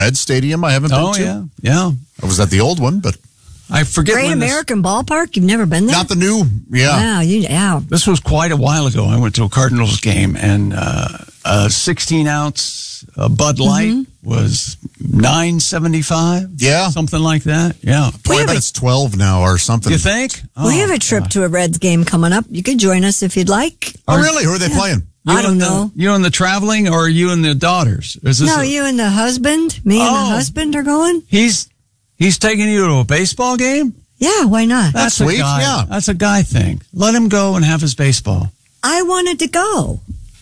Red Stadium I haven't been to. Yeah. I was at the old one, but I forget Great American Ballpark? You've never been there? not the new. Yeah. Wow, This was quite a while ago. I went to a Cardinals game, and a 16-ounce Bud Light was $9.75. Yeah. Something like that. Yeah. Boy, I bet it's 12 now or something. You think? We have a trip to a Reds game coming up. You could join us if you'd like. Oh, really? Who are they playing? I don't know. You and the traveling, or you and the daughters? You and the husband. Me and the husband are going. He's taking you to a baseball game? Yeah, why not? That's sweet, a guy. yeah. That's a guy thing. Let him go and have his baseball. I wanted to go.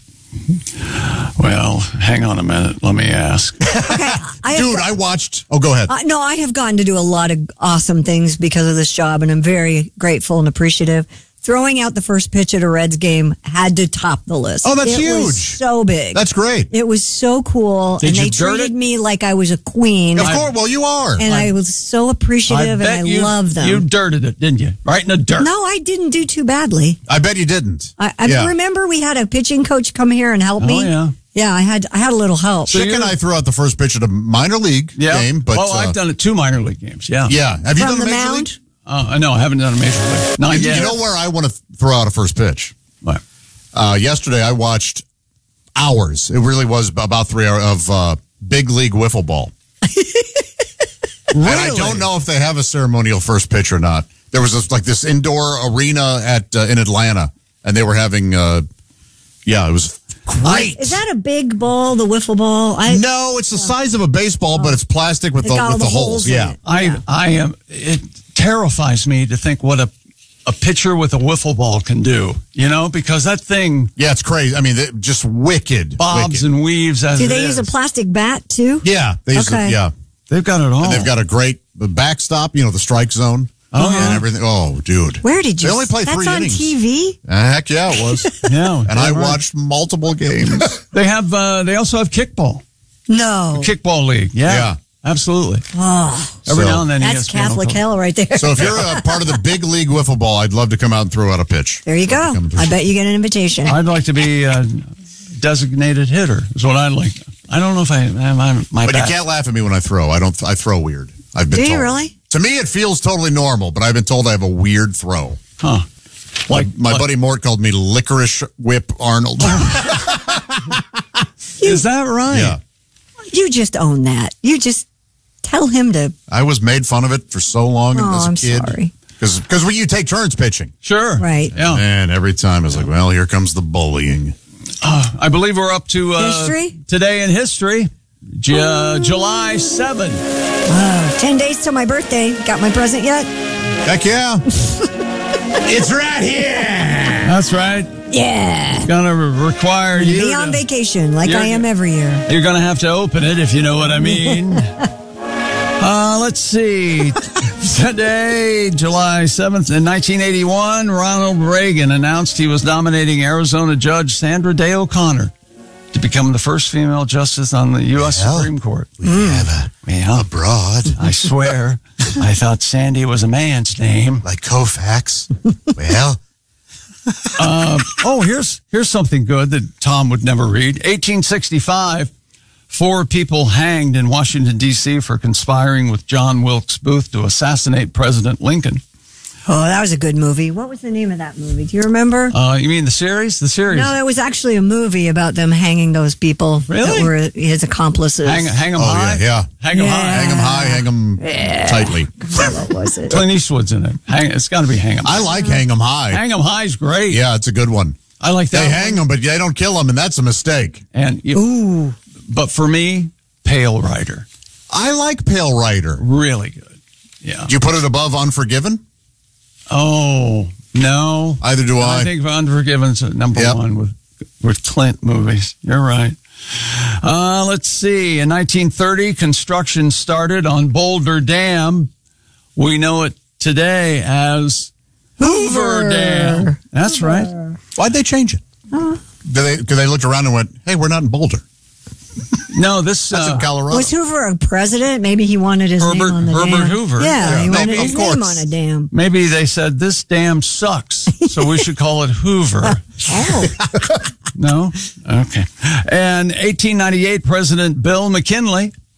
Well, hang on a minute. Let me ask. Okay, I watched. Oh, go ahead. No, I have gotten to do a lot of awesome things because of this job, and I'm very grateful and appreciative. Throwing out the first pitch at a Reds game had to top the list. Oh, that's it huge. Was so big. That's great. It was so cool. Did and you they dirt treated it? me like I was a queen. Of course. Well, you are. And I was so appreciative, and I love them. You dirted it, didn't you? Right in the dirt. No, I didn't do too badly. I bet you didn't. I remember we had a pitching coach come here and help me. Oh, yeah. Yeah, I had a little help. Chick and I threw out the first pitch at a minor league game. But, I've done it 2 minor league games, yeah. Yeah. Have you From done a the major mound? league? No, I haven't done a major league. Not yet. You know where I want to throw out a first pitch? What? Yesterday I watched hours. It really was about 3 hours of big league wiffle ball. Really? And I don't know if they have a ceremonial first pitch or not. There was this indoor arena in Atlanta, and they were having, it was great. Is that a big ball, the wiffle ball? No, it's the size of a baseball, but it's plastic with the holes. in it. It terrifies me to think what a pitcher with a wiffle ball can do, because that thing Yeah, it's crazy. I mean, just wicked. bobs and weaves as Do it they use a is. plastic bat too? Yeah, they use Okay. They've got it all. And they've got a great backstop, the strike zone. Oh, yeah. And everything. Oh, dude. Where did you? They only play 3 innings. That's on TV? Heck yeah, it was. Yeah. And I watched multiple games. They have. They also have kickball. No. Kickball league. Yeah. Absolutely. Oh, Every So- now and then. that's ESPN will Catholic come. hell right there. So if you're a part of the big league wiffle ball, I'd love to come out and throw out a pitch. There you go. I bet you get an invitation. I'd like to be a designated hitter. Is what I'd like. I don't know if I have my. But bat. you can't laugh at me when I throw. I throw weird. I've been Do told. you really? To me, it feels totally normal, but I've been told I have a weird throw. Huh. My buddy Mort called me Licorice Whip Arnold. Is that right? Yeah. You just own that. You just tell him to. I was made fun of it for so long as a I'm kid. sorry. Because when you take turns pitching. Sure. Right. Yeah. And every time I was like, well, here comes the bullying. I believe we're up to History? Today in history. July 7. 10 days till my birthday. Got my present yet? Heck yeah. It's right here. That's right. Yeah. Gonna require you. Be on vacation like I am every year. You're gonna have to open it if you know what I mean. Let's see. Today, July 7th, in 1981, Ronald Reagan announced he was nominating Arizona Judge Sandra Day O'Connor to become the first female justice on the U.S. Supreme Court. We have a broad. I swear, I thought Sandy was a man's name. Like Koufax. Well. Here's something good that Tom would never read. 1865, 4 people hanged in Washington, D.C. for conspiring with John Wilkes Booth to assassinate President Lincoln. Oh, that was a good movie. What was the name of that movie? Do you remember? You mean the series? The series? No, it was actually a movie about them hanging those people Really? that were his accomplices. Hang them Oh, high? yeah. Hang them Yeah. high. Hang them high, hang them tightly. What was it? Clint Eastwood's in it. It's got to be Hang 'em. I like hang them high. Hang 'em High's great. Yeah, it's a good one. I like that. They hang them, but they don't kill them, and that's a mistake. And Ooh. But for me, Pale Rider. I like Pale Rider. Really good. Yeah. Do you put it above Unforgiven? Oh, no. Either do I. I think Unforgiven's number one with Clint movies. You're right. Let's see. In 1930, construction started on Boulder Dam. We know it today as Hoover Dam. That's right. Why'd they change it? Because they looked around and went, hey, we're not in Boulder. No, this That's in Colorado. Was Hoover a president? Maybe he wanted his name on the Herbert dam. Hoover. Yeah, he No, wanted of his course. name on a dam. maybe they said this dam sucks, so we should call it Hoover. Oh. No? Okay. And 1898, President Bill McKinley